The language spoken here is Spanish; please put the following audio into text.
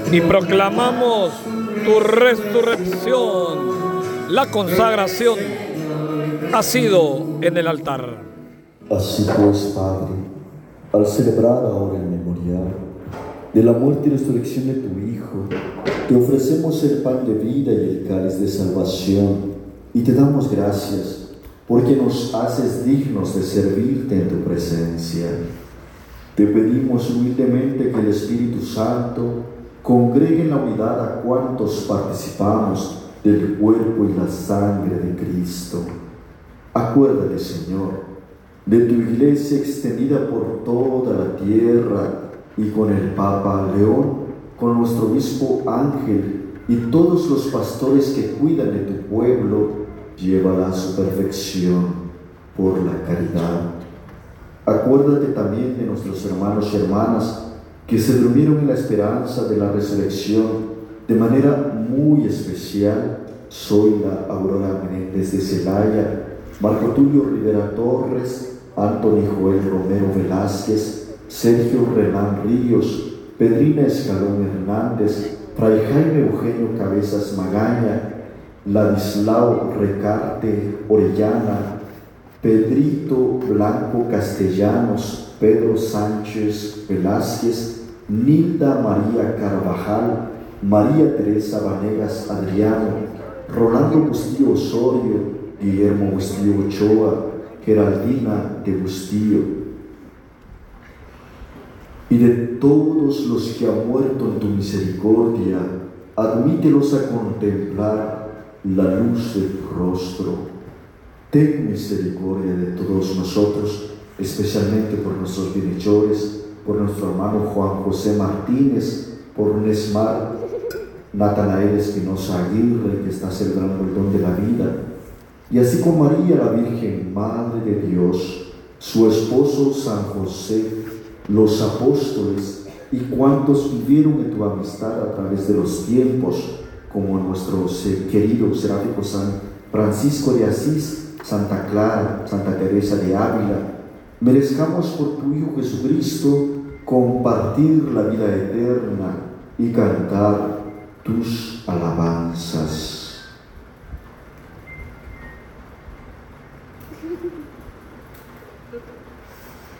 y proclamamos tu resurrección. La consagración ha sido en el altar. Así pues, Padre, al celebrar ahora el memorial de la muerte y resurrección de tu Hijo, te ofrecemos el pan de vida y el cáliz de salvación, y te damos gracias porque nos haces dignos de servirte en tu presencia. Te pedimos humildemente que el Espíritu Santo congregue en la unidad a cuantos participamos del cuerpo y la sangre de Cristo. Acuérdate, Señor, de tu iglesia extendida por toda la tierra y con el Papa León, con nuestro obispo Ángel y todos los pastores que cuidan de tu pueblo, llévala a su perfección por la caridad. Acuérdate también de nuestros hermanos y hermanas que se durmieron en la esperanza de la resurrección, de manera muy especial, Zoila Aurora Menéndez de Celaya, Marco Tulio Rivera Torres, Antonio Joel Romero Velázquez, Sergio Renán Ríos, Pedrina Escalón Hernández, Fray Jaime Eugenio Cabezas Magaña, Ladislao Recarte Orellana, Pedrito Blanco Castellanos, Pedro Sánchez Velázquez, Nilda María Carvajal, María Teresa Vanegas Adriano, Rolando Bustillo Osorio, Guillermo Bustillo Ochoa, Geraldina de Bustillo, y de todos los que han muerto en tu misericordia, admítelos a contemplar la luz de tu rostro. Ten misericordia de todos nosotros, especialmente por nuestros bienhechores, por nuestro hermano Juan José Martínez, por Nesmar Natanael Espinosa Aguirre, que está celebrando el don de la vida, y así con María, la Virgen Madre de Dios, su esposo San José, los apóstoles y cuantos vivieron en tu amistad a través de los tiempos, como nuestro querido seráfico San Francisco de Asís, Santa Clara, Santa Teresa de Ávila, merezcamos por tu Hijo Jesucristo compartir la vida eterna y cantar tus alabanzas.